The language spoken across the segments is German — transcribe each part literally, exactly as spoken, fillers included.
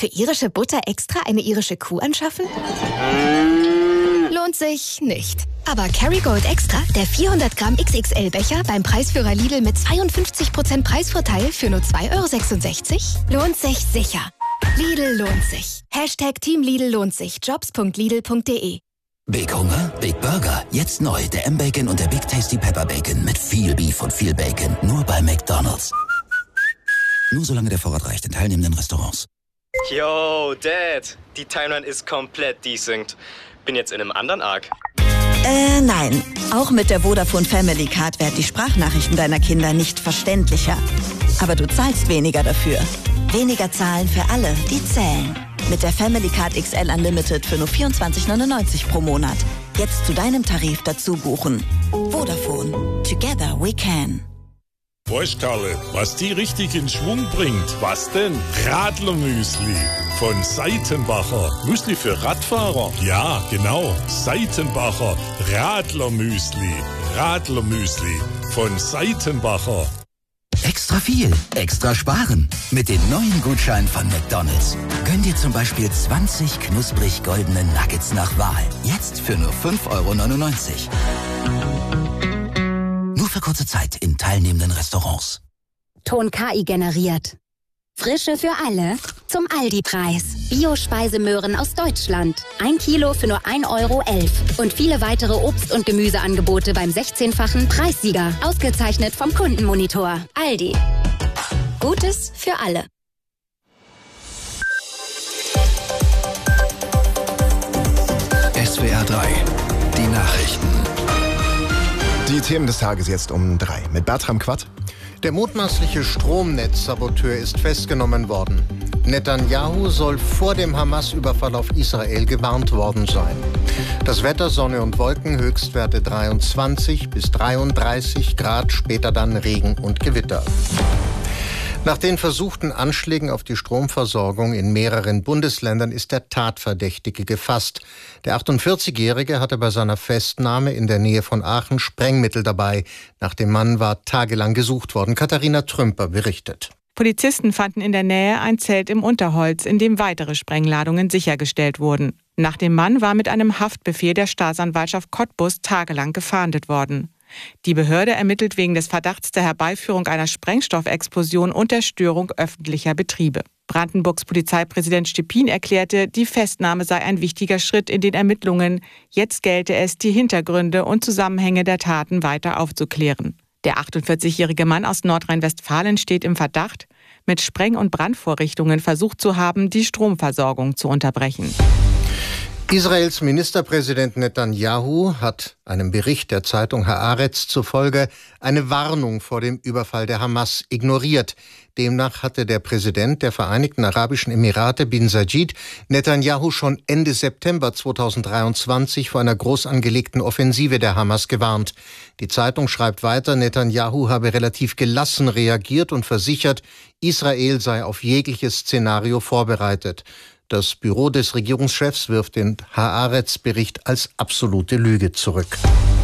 Für irische Butter extra eine irische Kuh anschaffen? Lohnt sich nicht. Aber Kerrygold Extra, der vierhundert Gramm X X L-Becher beim Preisführer Lidl mit zweiundfünfzig Prozent Preisvorteil für nur zwei Euro sechsundsechzig, lohnt sich sicher. Lidl lohnt sich. Hashtag Team Lidl lohnt sich. jobs punkt lidl punkt de. Big Hunger? Big Burger. Jetzt neu. Der M-Bacon und der Big Tasty Pepper Bacon mit viel Beef und viel Bacon. Nur bei McDonald's. Nur solange der Vorrat reicht in teilnehmenden Restaurants. Yo, Dad. Die Timeline ist komplett desynced. Bin jetzt in einem anderen Arc. Äh, nein. Auch mit der Vodafone Family Card werden die Sprachnachrichten deiner Kinder nicht verständlicher. Aber du zahlst weniger dafür. Weniger zahlen für alle, die zählen. Mit der Family Card X L Unlimited für nur vierundzwanzig neunundneunzig pro Monat. Jetzt zu deinem Tarif dazu buchen. Vodafone. Together we can. Weißt Karle, was die richtig in Schwung bringt? Was denn? Radlermüsli von Seitenbacher. Müsli für Radfahrer? Ja, genau. Seitenbacher Radlermüsli. Radlermüsli von Seitenbacher. Extra viel, extra sparen. Mit den neuen Gutscheinen von McDonald's. Gönn dir zum Beispiel zwanzig knusprig goldene Nuggets nach Wahl. Jetzt für nur fünf Euro neunundneunzig. Nur für kurze Zeit in teilnehmenden Restaurants. Ton K I generiert. Frische für alle zum Aldi-Preis. Bio-Speisemöhren aus Deutschland. Ein Kilo für nur ein Euro elf. Und viele weitere Obst- und Gemüseangebote beim sechzehnfachen Preissieger. Ausgezeichnet vom Kundenmonitor. Aldi. Gutes für alle. S W R drei. Die Nachrichten. Die Themen des Tages jetzt um drei. Mit Bertram Quatt. Der mutmaßliche Stromnetzsaboteur ist festgenommen worden. Netanyahu soll vor dem Hamas-Überfall auf Israel gewarnt worden sein. Das Wetter, Sonne und Wolken, Höchstwerte dreiundzwanzig bis dreiunddreißig Grad, später dann Regen und Gewitter. Nach den versuchten Anschlägen auf die Stromversorgung in mehreren Bundesländern ist der Tatverdächtige gefasst. Der achtundvierzigjährige hatte bei seiner Festnahme in der Nähe von Aachen Sprengmittel dabei. Nach dem Mann war tagelang gesucht worden. Katharina Trümper berichtet. Polizisten fanden in der Nähe ein Zelt im Unterholz, in dem weitere Sprengladungen sichergestellt wurden. Nach dem Mann war mit einem Haftbefehl der Staatsanwaltschaft Cottbus tagelang gefahndet worden. Die Behörde ermittelt wegen des Verdachts der Herbeiführung einer Sprengstoffexplosion und der Störung öffentlicher Betriebe. Brandenburgs Polizeipräsident Stepin erklärte, die Festnahme sei ein wichtiger Schritt in den Ermittlungen. Jetzt gelte es, die Hintergründe und Zusammenhänge der Taten weiter aufzuklären. Der achtundvierzigjährige Mann aus Nordrhein-Westfalen steht im Verdacht, mit Spreng- und Brandvorrichtungen versucht zu haben, die Stromversorgung zu unterbrechen. Israels Ministerpräsident Netanyahu hat einem Bericht der Zeitung Haaretz zufolge eine Warnung vor dem Überfall der Hamas ignoriert. Demnach hatte der Präsident der Vereinigten Arabischen Emirate bin Sajid Netanyahu schon Ende September zweitausenddreiundzwanzig vor einer groß angelegten Offensive der Hamas gewarnt. Die Zeitung schreibt weiter, Netanyahu habe relativ gelassen reagiert und versichert, Israel sei auf jegliches Szenario vorbereitet. Das Büro des Regierungschefs wirft den Haaretz-Bericht als absolute Lüge zurück.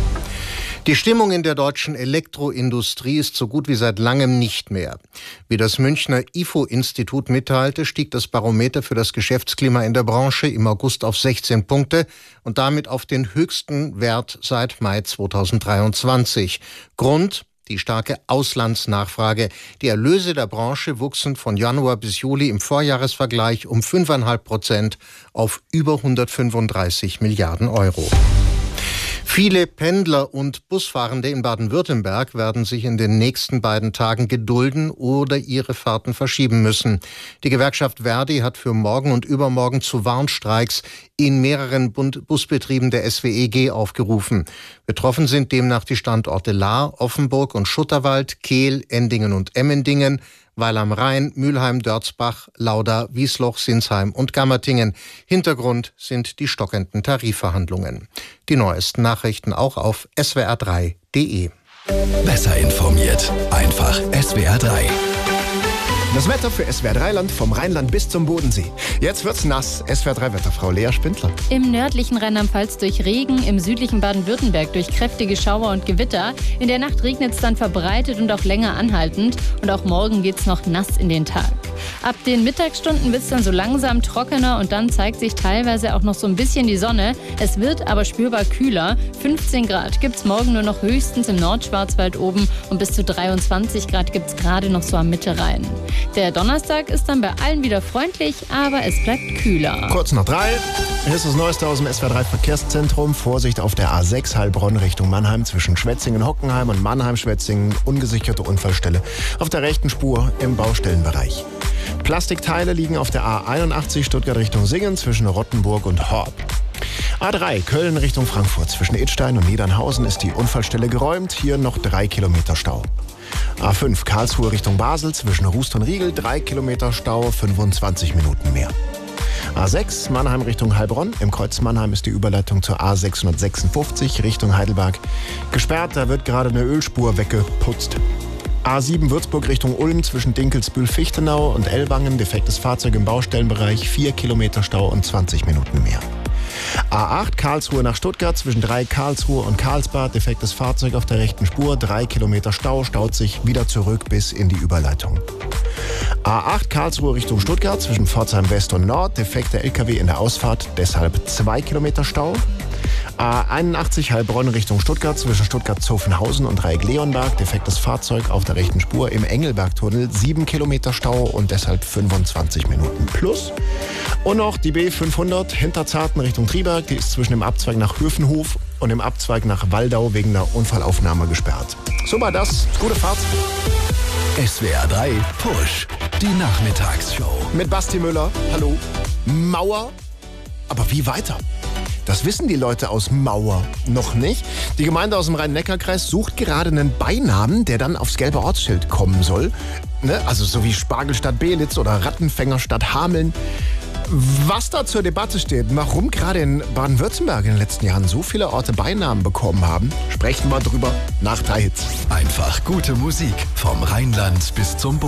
Die Stimmung in der deutschen Elektroindustrie ist so gut wie seit langem nicht mehr. Wie das Münchner I F O-Institut mitteilte, stieg das Barometer für das Geschäftsklima in der Branche im August auf sechzehn Punkte und damit auf den höchsten Wert seit Mai zweitausenddreiundzwanzig. Grund: die starke Auslandsnachfrage. Die Erlöse der Branche wuchsen von Januar bis Juli im Vorjahresvergleich um fünf Komma fünf Prozent auf über hundertfünfunddreißig Milliarden Euro. Viele Pendler und Busfahrende in Baden-Württemberg werden sich in den nächsten beiden Tagen gedulden oder ihre Fahrten verschieben müssen. Die Gewerkschaft Verdi hat für morgen und übermorgen zu Warnstreiks in mehreren Bund- Busbetrieben der S W E G aufgerufen. Betroffen sind demnach die Standorte Lahr, Offenburg und Schutterwald, Kehl, Endingen und Emmendingen, Weil am Rhein, Mülheim, Dörzbach, Lauda, Wiesloch, Sinsheim und Gammertingen. Hintergrund sind die stockenden Tarifverhandlungen. Die neuesten Nachrichten auch auf S W R drei Punkt de. Besser informiert. Einfach S W R drei. Das Wetter für S W R drei Land vom Rheinland bis zum Bodensee. Jetzt wird's nass. S W R drei Wetterfrau Lea Spindler. Im nördlichen Rheinland-Pfalz durch Regen, im südlichen Baden-Württemberg durch kräftige Schauer und Gewitter. In der Nacht regnet es dann verbreitet und auch länger anhaltend. Und auch morgen geht's noch nass in den Tag. Ab den Mittagsstunden wird's dann so langsam trockener und dann zeigt sich teilweise auch noch so ein bisschen die Sonne. Es wird aber spürbar kühler. fünfzehn Grad gibt's morgen nur noch höchstens im Nordschwarzwald oben und bis zu dreiundzwanzig Grad gibt's gerade noch so am Mittelrhein. Der Donnerstag ist dann bei allen wieder freundlich, aber es bleibt kühler. Kurz nach drei. Hier ist das Neueste aus dem S W R drei Verkehrszentrum. Vorsicht auf der A sechs Heilbronn Richtung Mannheim zwischen Schwetzingen-Hockenheim und Mannheim-Schwetzingen. Ungesicherte Unfallstelle auf der rechten Spur im Baustellenbereich. Plastikteile liegen auf der A einundachtzig Stuttgart Richtung Singen zwischen Rottenburg und Horb. A drei Köln Richtung Frankfurt zwischen Idstein und Niedernhausen ist die Unfallstelle geräumt. Hier noch drei Kilometer Stau. A fünf Karlsruhe Richtung Basel zwischen Rust und Riegel, drei Kilometer Stau, fünfundzwanzig Minuten mehr. A sechs Mannheim Richtung Heilbronn. Im Kreuz Mannheim ist die Überleitung zur A sechshundertsechsundfünfzig Richtung Heidelberg gesperrt. Da wird gerade eine Ölspur weggeputzt. A sieben Würzburg Richtung Ulm zwischen Dinkelsbühl-Fichtenau und Ellwangen. Defektes Fahrzeug im Baustellenbereich, vier Kilometer Stau und zwanzig Minuten mehr. A acht Karlsruhe nach Stuttgart zwischen drei Karlsruhe und Karlsbad. Defektes Fahrzeug auf der rechten Spur, drei Kilometer Stau, staut sich wieder zurück bis in die Überleitung. A acht Karlsruhe Richtung Stuttgart zwischen Pforzheim West und Nord. Defekter L K W in der Ausfahrt, deshalb zwei Kilometer Stau. A einundachtzig Heilbronn Richtung Stuttgart zwischen Stuttgart-Zuffenhausen und Dreieck-Leonberg. Defektes Fahrzeug auf der rechten Spur im Engelbergtunnel. sieben Kilometer Stau und deshalb fünfundzwanzig Minuten plus. Und noch die B fünfhundert Hinterzarten Richtung Triberg. Die ist zwischen dem Abzweig nach Höfenhof und dem Abzweig nach Waldau wegen der Unfallaufnahme gesperrt. So war das. Gute Fahrt. S W R drei Push. Die Nachmittagsshow. Mit Basti Müller. Hallo. Mauer. Aber wie weiter? Das wissen die Leute aus Mauer noch nicht. Die Gemeinde aus dem Rhein-Neckar-Kreis sucht gerade einen Beinamen, der dann aufs gelbe Ortsschild kommen soll. Ne? Also so wie Spargel statt Belitz oder Rattenfänger statt Hameln. Was da zur Debatte steht, warum gerade in Baden-Württemberg in den letzten Jahren so viele Orte Beinamen bekommen haben, sprechen wir drüber nach drei Hits. Einfach gute Musik vom Rheinland bis zum Bodensee.